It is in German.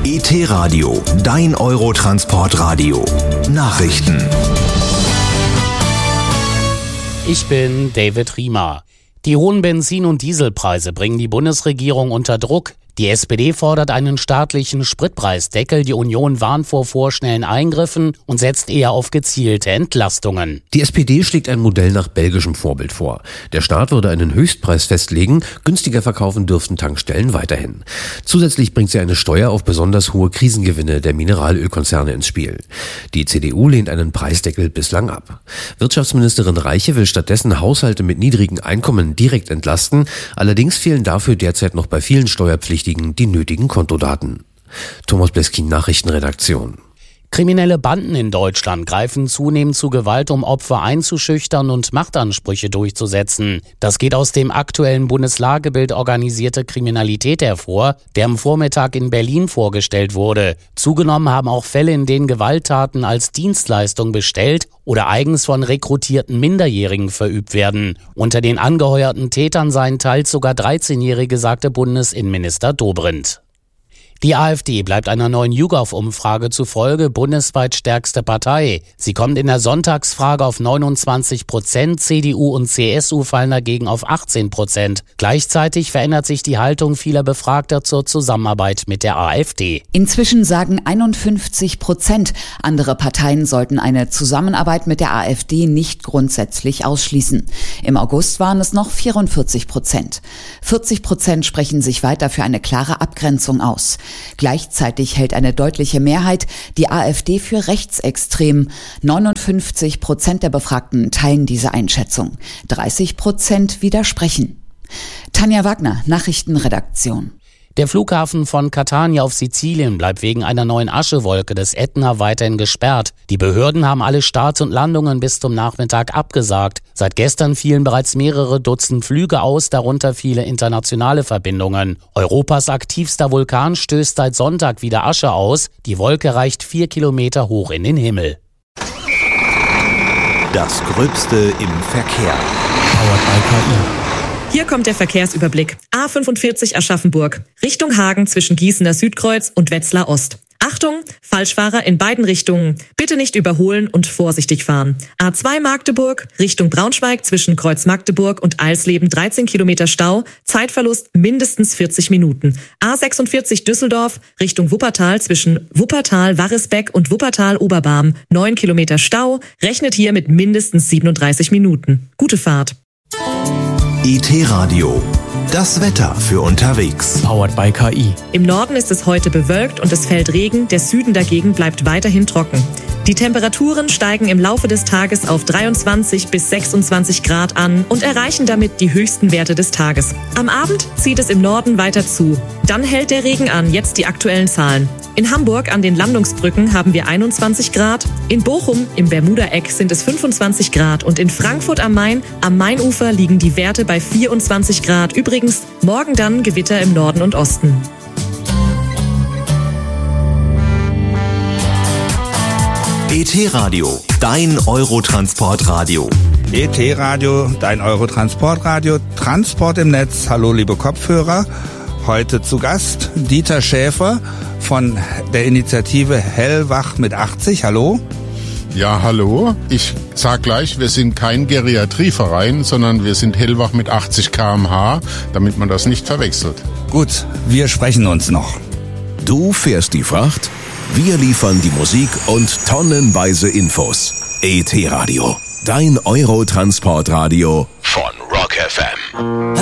ET-Radio, dein Eurotransportradio. Nachrichten. Ich bin David Riemer. Die hohen Benzin- und Dieselpreise bringen die Bundesregierung unter Druck. Die SPD fordert einen staatlichen Spritpreisdeckel, die Union warnt vor vorschnellen Eingriffen und setzt eher auf gezielte Entlastungen. Die SPD schlägt ein Modell nach belgischem Vorbild vor. Der Staat würde einen Höchstpreis festlegen, günstiger verkaufen dürften Tankstellen weiterhin. Zusätzlich bringt sie eine Steuer auf besonders hohe Krisengewinne der Mineralölkonzerne ins Spiel. Die CDU lehnt einen Preisdeckel bislang ab. Wirtschaftsministerin Reiche will stattdessen Haushalte mit niedrigen Einkommen direkt entlasten, allerdings fehlen dafür derzeit noch bei vielen Steuerpflichtigen die nötigen Kontodaten. Thomas Bleskin, Nachrichtenredaktion. Kriminelle Banden in Deutschland greifen zunehmend zu Gewalt, um Opfer einzuschüchtern und Machtansprüche durchzusetzen. Das geht aus dem aktuellen Bundeslagebild Organisierte Kriminalität hervor, der am Vormittag in Berlin vorgestellt wurde. Zugenommen haben auch Fälle, in denen Gewalttaten als Dienstleistung bestellt oder eigens von rekrutierten Minderjährigen verübt werden. Unter den angeheuerten Tätern seien teils sogar 13-Jährige, sagte Bundesinnenminister Dobrindt. Die AfD bleibt einer neuen YouGov-Umfrage zufolge bundesweit stärkste Partei. Sie kommt in der Sonntagsfrage auf 29%, CDU und CSU fallen dagegen auf 18%. Gleichzeitig verändert sich die Haltung vieler Befragter zur Zusammenarbeit mit der AfD. Inzwischen sagen 51%, andere Parteien sollten eine Zusammenarbeit mit der AfD nicht grundsätzlich ausschließen. Im August waren es noch 44%. 40% sprechen sich weiter für eine klare Abgrenzung aus. Gleichzeitig hält eine deutliche Mehrheit die AfD für rechtsextrem. 59% der Befragten teilen diese Einschätzung. 30% widersprechen. Tanja Wagner, Nachrichtenredaktion. Der Flughafen von Catania auf Sizilien bleibt wegen einer neuen Aschewolke des Ätna weiterhin gesperrt. Die Behörden haben alle Starts und Landungen bis zum Nachmittag abgesagt. Seit gestern fielen bereits mehrere Dutzend Flüge aus, darunter viele internationale Verbindungen. Europas aktivster Vulkan stößt seit Sonntag wieder Asche aus. Die Wolke reicht 4 Kilometer hoch in den Himmel. Das Gröbste im Verkehr. Powered by KI. Hier kommt der Verkehrsüberblick. A45 Aschaffenburg, Richtung Hagen zwischen Gießener Südkreuz und Wetzlar Ost. Achtung, Falschfahrer in beiden Richtungen. Bitte nicht überholen und vorsichtig fahren. A2 Magdeburg, Richtung Braunschweig zwischen Kreuz Magdeburg und Eilsleben 13 Kilometer Stau, Zeitverlust mindestens 40 Minuten. A46 Düsseldorf, Richtung Wuppertal zwischen Wuppertal, Warresbeck und Wuppertal Oberbarm 9 Kilometer Stau, rechnet hier mit mindestens 37 Minuten. Gute Fahrt. ET-Radio, das Wetter für unterwegs. Powered by KI. Im Norden ist es heute bewölkt und es fällt Regen, der Süden dagegen bleibt weiterhin trocken. Die Temperaturen steigen im Laufe des Tages auf 23 bis 26 Grad an und erreichen damit die höchsten Werte des Tages. Am Abend zieht es im Norden weiter zu. Dann hält der Regen an, jetzt die aktuellen Zahlen. In Hamburg an den Landungsbrücken haben wir 21 Grad, in Bochum im Bermuda-Eck sind es 25 Grad und in Frankfurt am Main, am Mainufer liegen die Werte bei 24 Grad. Übrigens, morgen dann Gewitter im Norden und Osten. ET-Radio, dein Eurotransportradio. ET-Radio, dein Eurotransportradio, Transport im Netz. Hallo liebe Kopfhörer. Heute zu Gast Dieter Schäfer von der Initiative Hellwach mit 80. Hallo. Ja, hallo. Ich sag gleich, wir sind kein Geriatrieverein, sondern wir sind Hellwach mit 80 km/h, damit man das nicht verwechselt. Gut, wir sprechen uns noch. Du fährst die Fracht, wir liefern die Musik und tonnenweise Infos. ET-Radio, dein Eurotransportradio von Rock FM.